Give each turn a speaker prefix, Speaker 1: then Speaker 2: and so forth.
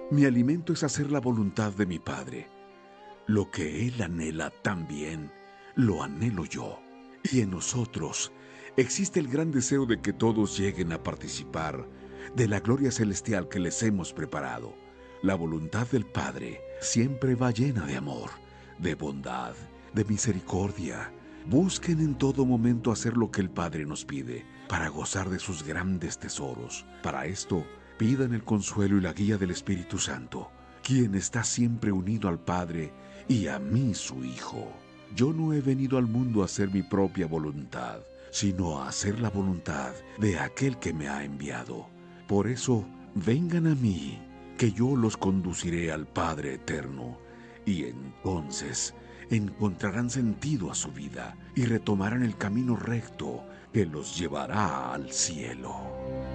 Speaker 1: Mi alimento es hacer la voluntad de mi Padre. Lo que Él anhela también, lo anhelo yo. Y en nosotros existe el gran deseo de que todos lleguen a participar de la gloria celestial que les hemos preparado. La voluntad del Padre siempre va llena de amor, de bondad, de misericordia. Busquen en todo momento hacer lo que el Padre nos pide, para gozar de sus grandes tesoros. Para esto, pidan el consuelo y la guía del Espíritu Santo, quien está siempre unido al Padre y a mí, su Hijo. Yo no he venido al mundo a hacer mi propia voluntad, sino a hacer la voluntad de aquel que me ha enviado. Por eso, vengan a mí, que yo los conduciré al Padre eterno, y entonces encontrarán sentido a su vida y retomarán el camino recto que los llevará al cielo.